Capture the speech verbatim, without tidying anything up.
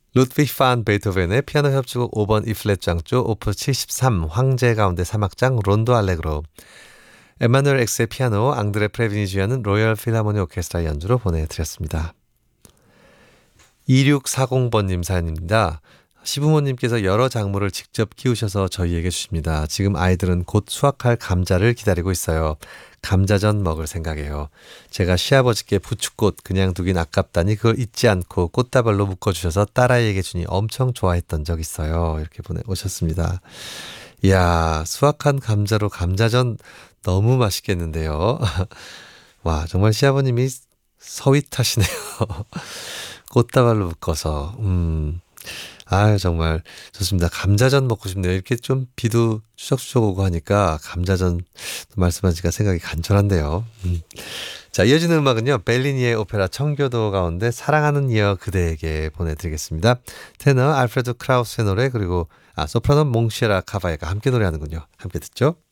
루드비히 판 베토벤의 피아노 협주곡 오 번 E플랫 장조 오프 칠십삼 황제 가운데 삼 악장 론도 알레그로 에마누엘 엑스의 피아노 앙드레 프레빈이 주연은 로열 필하모니 오케스트라 연주로 보내드렸습니다. 이육사공 번님 사연입니다. 시부모님께서 여러 작물을 직접 키우셔서 저희에게 주십니다. 지금 아이들은 곧 수확할 감자를 기다리고 있어요. 감자전 먹을 생각이에요. 제가 시아버지께 부축꽃 그냥 두긴 아깝다니 그걸 잊지 않고 꽃다발로 묶어주셔서 딸아이에게 주니 엄청 좋아했던 적 있어요. 이렇게 보내오셨습니다. 이야, 수확한 감자로 감자전 너무 맛있겠는데요. 와, 정말 시아버님이 서윗하시네요. 꽃다발로 묶어서. 음. 아 정말 좋습니다. 감자전 먹고 싶네요. 이렇게 좀 비도 추적추적 오고 하니까 감자전 말씀하시니까 생각이 간절한데요. 음. 자, 이어지는 음악은요. 벨리니의 오페라 청교도 가운데 사랑하는 이여 그대에게 보내드리겠습니다. 테너 알프레드 크라우스의 노래 그리고 아 소프라노 몽쉐라 카바에가 함께 노래하는군요. 함께 듣죠.